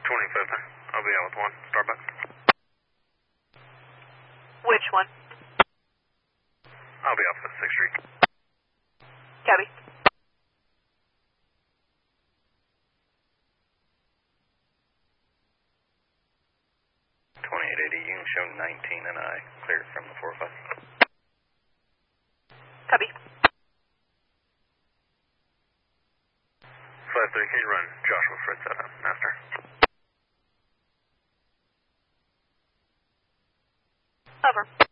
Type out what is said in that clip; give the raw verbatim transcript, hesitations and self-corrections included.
twenty-fifth. I'll be out with one. Starbucks. Which one? I'll be off at sixth Street. Copy. twenty-eight eighty, you can show nineteen and I. Clear from the four oh five. Copy. five three, can you run Joshua Fritz out of Master? Over.